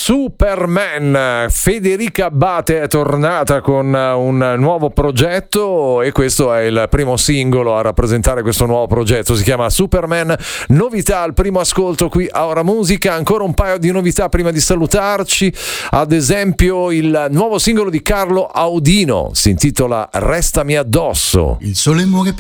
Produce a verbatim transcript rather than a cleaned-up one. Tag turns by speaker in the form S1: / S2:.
S1: Superman. Federica Abbate è tornata con un nuovo progetto e questo è il primo singolo a rappresentare questo nuovo progetto. Si chiama Superman. Novità al primo ascolto qui a Ora Musica. Ancora un paio di novità prima di salutarci. Ad esempio il nuovo singolo di Carlo Audino si intitola Restami addosso.
S2: Il sole muore